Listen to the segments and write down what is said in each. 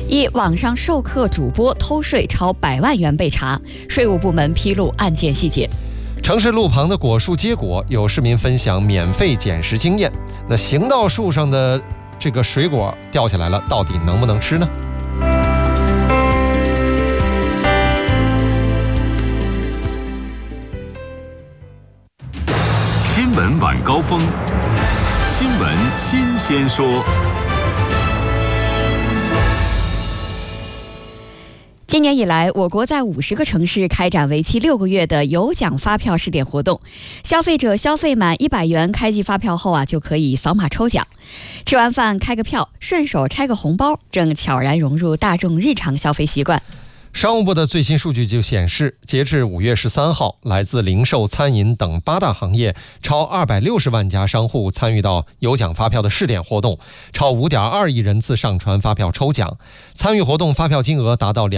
一网上授课主播偷税超100万元被查，税务部门披露案件细节。 城市路旁的果树结果，有市民分享免费捡拾经验。那行道树上的这个水果掉下来了，到底能不能吃呢？ 新闻晚高峰，新闻新鲜说。 今年以来，我国在50个城市开展为期6个月的有奖发票试点活动。消费者消费满100元开具发票后就可以扫码抽奖。吃完饭开个票，顺手拆个红包，正悄然融入大众日常消费习惯。 商务部的最新数据就显示，截至5月13号，来自零售、餐饮等8大行业超260万家商户参与到有奖发票的试点活动，超5.2亿人次上传发票抽奖，参与活动发票金额达到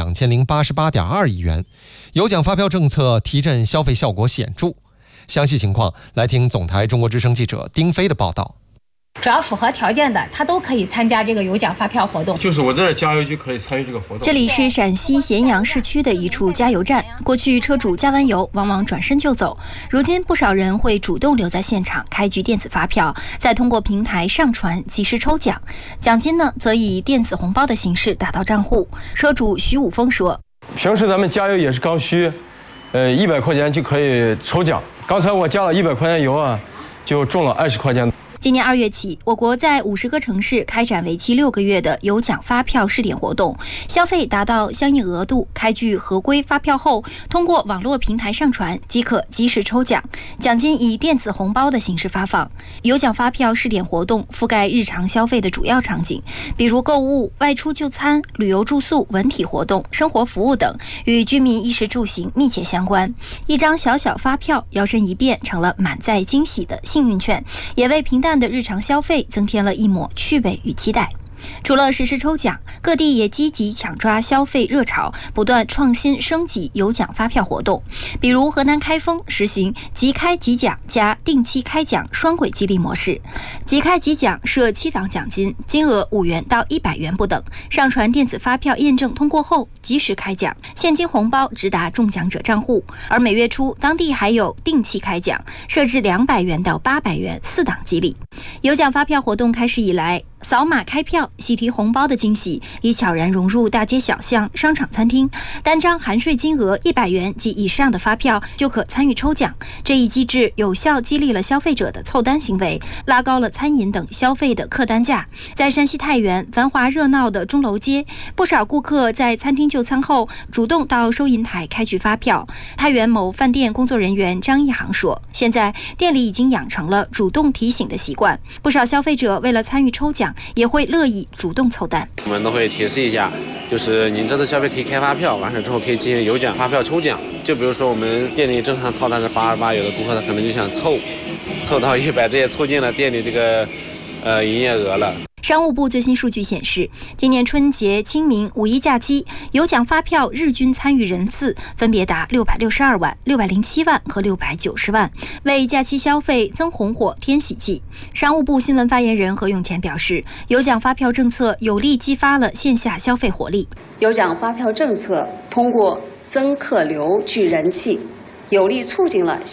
2088.2亿元。有奖发票政策提振消费效果显著。详细情况来听总台中国之声记者丁飞的报道。 只要符合条件的，他都可以参加这个有奖发票活动。 就是我这儿加油就可以参与这个活动。 这里是陕西咸阳市区的一处加油站。过去车主加完油往往转身就走，如今不少人会主动留在现场开具电子发票，再通过平台上传及时抽奖。奖金呢，则以电子红包的形式打到账户。车主徐武峰说：“ 平时咱们加油也是刚需，100块钱就可以抽奖。刚才我加了100块钱油就中了20块钱。” 今年2月起，我国在50个城市开展为期6个月的有奖发票试点活动，消费达到相应额度，开具合规发票后，通过网络平台上传即可及时抽奖，奖金以电子红包的形式发放。有奖发票试点活动覆盖日常消费的主要场景，比如购物、外出就餐、旅游住宿、文体活动、生活服务等，与居民衣食住行密切相关。一张小小发票摇身一变成了满载惊喜的幸运券，也为平淡的日常消费增添了一抹趣味与期待。除了实施抽奖，各地也积极抢抓消费热潮，不断创新升级有奖发票活动。比如河南开封实行即开即奖加定期开奖双轨激励模式，即开即奖设7档奖金，金额5元到100元不等，上传电子发票验证通过后及时开奖，现金红包直达中奖者账户。而每月初，当地还有定期开奖，设置200元到800元4档激励。有奖发票活动开始以来，扫码开票、喜提红包的惊喜已悄然融入大街小巷、商场餐厅。单张含税金额100元及以上的发票就可参与抽奖。这一机制有效激励了消费者的凑单行为，拉高了餐饮等消费的客单价。在山西太原繁华热闹的钟楼街，不少顾客在餐厅就餐后主动到收银台开具发票。太原某饭店工作人员张一航说：“现在店里已经养成了主动提醒的习惯，不少消费者为了参与抽奖，也会乐意主动凑单。 我们都会提示一下，就是您这次消费可以开发票，完事之后可以进行有奖发票抽奖。就比如说我们店里正常套餐是88，有的顾客他可能就想凑到100，这也凑近了店里这个营业额了。” 商务部最新数据显示，今年春节、清明、五一假期有奖发票日均参与人次分别达662万、607万和690万，为假期消费增红火、添喜气。商务部新闻发言人何永乾表示，有奖发票政策有力激发了线下消费活力。 有奖发票政策通过增客流、聚人气，有力促进了